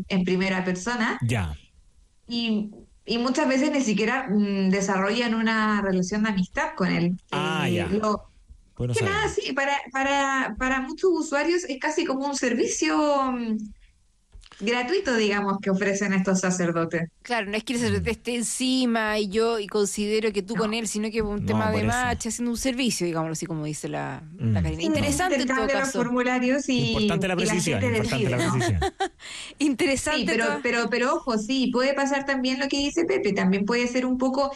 en primera persona Ya. y, y muchas veces ni siquiera desarrollan una relación de amistad con él. Ya. Bueno Que nada, saberlo. sí, para muchos usuarios es casi como un servicio gratuito, digamos, que ofrecen estos sacerdotes. Claro, no es que el sacerdote Mm. esté encima y considero que tú con No. él, sino que es un No, tema de por eso. match, haciendo un servicio, digámoslo así como dice la Mm. Karina. Simplemente Interesante en todo intercambian los caso. formularios Importante la y la precisión, gente importante la decide, ¿no? precisión. Sí, Interesante todo. pero ojo, sí, puede pasar también lo que dice Pepe, también puede ser un poco,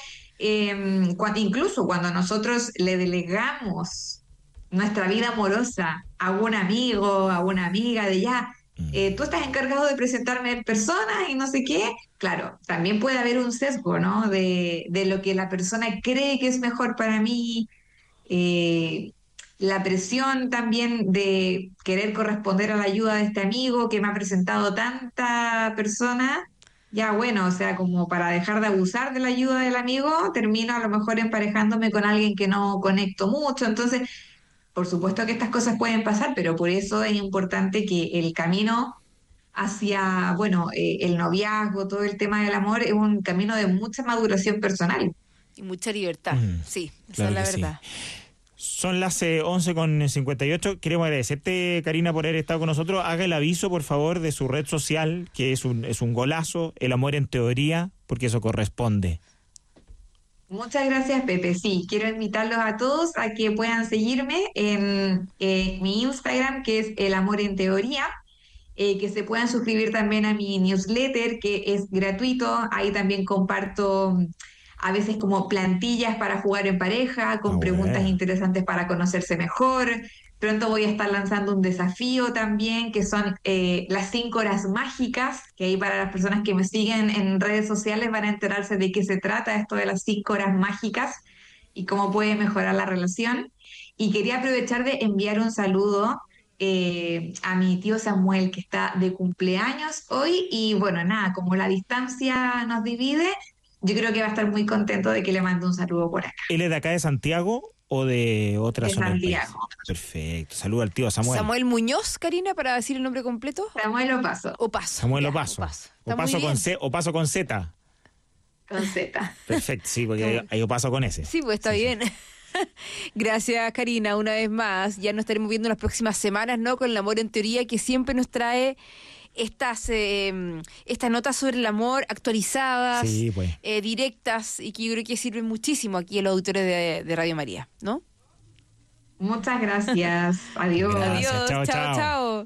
incluso cuando nosotros le delegamos nuestra vida amorosa a un amigo, a una amiga de ya, tú estás encargado de presentarme personas y no sé qué, claro, también puede haber un sesgo, ¿no? De lo que la persona cree que es mejor para mí, eh, la presión también de querer corresponder a la ayuda de este amigo que me ha presentado tanta persona, ya bueno, o sea, como para dejar de abusar de la ayuda del amigo, termino a lo mejor emparejándome con alguien que no conecto mucho. Entonces, por supuesto que estas cosas pueden pasar, pero por eso es importante que el camino hacia, bueno, el noviazgo, todo el tema del amor, es un camino de mucha maduración personal. Y mucha libertad, Mm. sí, esa Claro es la que sí. verdad. Son las 11:58. Queremos agradecerte, Karina, por haber estado con nosotros. Haga el aviso, por favor, de su red social, que es un golazo, El Amor en Teoría, porque eso corresponde. Muchas gracias, Pepe. Sí, quiero invitarlos a todos a que puedan seguirme en mi Instagram, que es El Amor en Teoría, que se puedan suscribir también a mi newsletter, que es gratuito. Ahí también comparto a veces como plantillas para jugar en pareja, Ah, con preguntas bueno. interesantes para conocerse mejor. Pronto voy a estar lanzando un desafío también, que son las 5 horas mágicas, que ahí para las personas que me siguen en redes sociales van a enterarse de qué se trata esto de las 5 horas mágicas y cómo puede mejorar la relación. Y quería aprovechar de enviar un saludo a mi tío Samuel, que está de cumpleaños hoy, y bueno, nada, como la distancia nos divide, yo creo que va a estar muy contento de que le mande un saludo por acá, ¿Él es de acá de Santiago o de otra de zona del país? Santiago. Perfecto. Saludo al tío Samuel. Samuel Muñoz, Karina, para decir el nombre completo. Samuel lo paso, Opaso. Samuel ya, Opaso. Está Opaso muy con bien. C, Opaso con Z. con Z. Perfecto, sí, porque hay Opaso con S. Sí, pues está bien. Gracias, Karina, una vez más. Ya nos estaremos viendo en las próximas semanas, ¿no? Con El Amor en Teoría, que siempre nos trae estas notas sobre el amor actualizadas, Sí, pues. directas, y que yo creo que sirven muchísimo aquí en los auditores de Radio María, ¿no? Muchas gracias. Adiós. Gracias. Adiós, Chao, chao, chao. chao.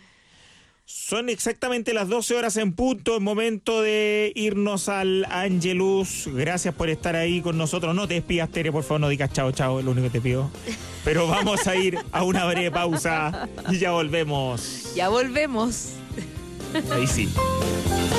Son exactamente las 12 horas en punto, es momento de irnos al Angelus. Gracias por estar ahí con nosotros. No te despidas, Tere, por favor, no digas chao, chao, es lo único que te pido. Pero vamos a ir a una breve pausa y ya volvemos. Ya volvemos. Ahí sí.